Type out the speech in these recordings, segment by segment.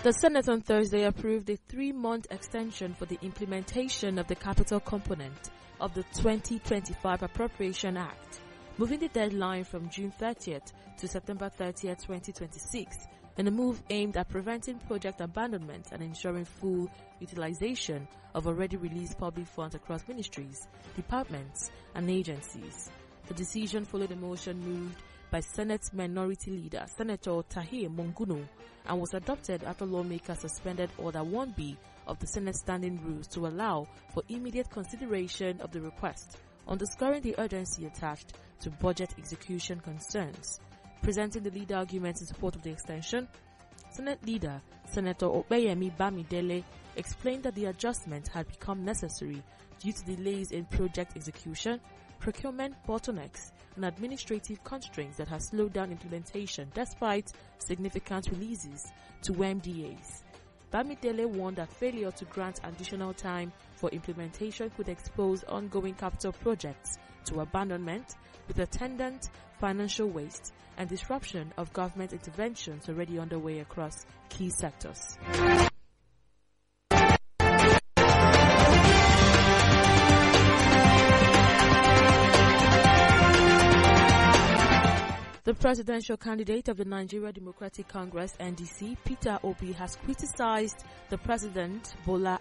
The Senate on Thursday approved a 3-month extension for the implementation of the capital component of the 2025 Appropriation Act, moving the deadline from June 30th to September 30th, 2026, in a move aimed at preventing project abandonment and ensuring full utilization of already released public funds across ministries, departments, and agencies. The decision followed a motion moved by Senate Minority Leader Senator Tahir Mungunu and was adopted after lawmakers suspended Order 1B of the Senate Standing Rules to allow for immediate consideration of the request, underscoring the urgency attached to budget execution concerns. Presenting the lead arguments in support of the extension, Senate Leader Senator Opeyemi Bamidele explained that the adjustment had become necessary due to delays in project execution, procurement bottlenecks, and administrative constraints that have slowed down implementation despite significant releases to MDAs. Bamidele warned that failure to grant additional time for implementation could expose ongoing capital projects to abandonment, with attendant financial waste and disruption of government interventions already underway across key sectors. The presidential candidate of the Nigeria Democratic Congress (NDC), Peter Obi, has criticized the President Bola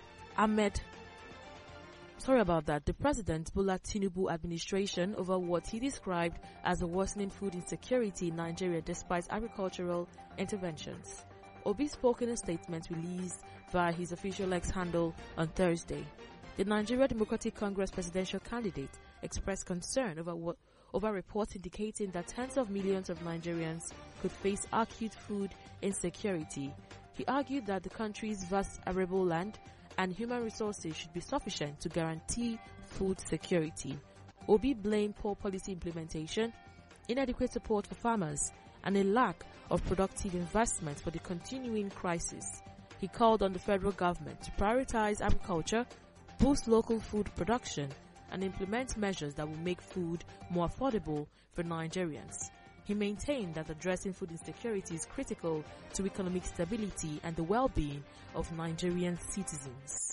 Tinubu administration over what he described as a worsening food insecurity in Nigeria despite agricultural interventions. Obi spoke in a statement released via his official X handle on Thursday. The Nigeria Democratic Congress presidential candidate expressed concern over reports indicating that tens of millions of Nigerians could face acute food insecurity. He argued that the country's vast arable land and human resources should be sufficient to guarantee food security. Obi blamed poor policy implementation, inadequate support for farmers, and a lack of productive investment for the continuing crisis. He called on the federal government to prioritize agriculture, boost local food production, and implement measures that will make food more affordable for Nigerians. He maintained that addressing food insecurity is critical to economic stability and the well-being of Nigerian citizens.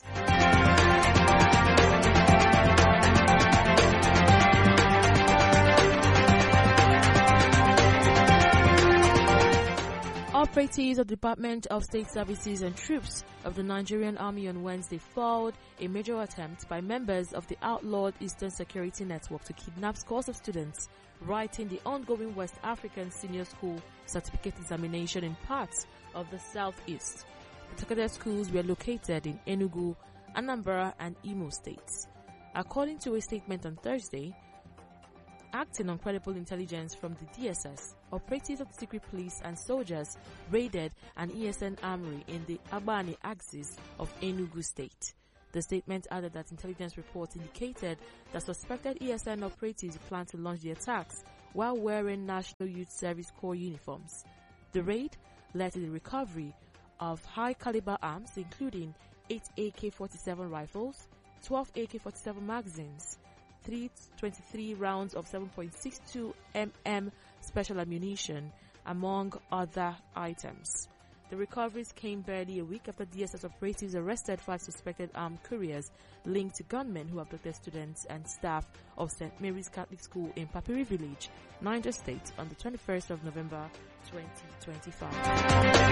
Operatives of the Department of State Services and troops of the Nigerian Army on Wednesday foiled a major attempt by members of the outlawed Eastern Security Network to kidnap scores of students writing the ongoing West African Senior School Certificate Examination in parts of the Southeast. The targeted schools were located in Enugu, Anambra, and Imo states. According to a statement on Thursday, acting on credible intelligence from the DSS, operatives of the secret police and soldiers raided an ESN armory in the Agbani axis of Enugu state. The statement added that intelligence reports indicated that suspected ESN operatives planned to launch the attacks while wearing National Youth Service Corps uniforms. The raid led to the recovery of high-caliber arms, including 8 AK-47 rifles, 12 AK-47 magazines, 323 rounds of 7.62 mm special ammunition, among other items. The recoveries came barely a week after DSS operatives arrested 5 suspected armed couriers linked to gunmen who abducted students and staff of St. Mary's Catholic School in Papiri Village, Niger State, on the 21st of November 2025.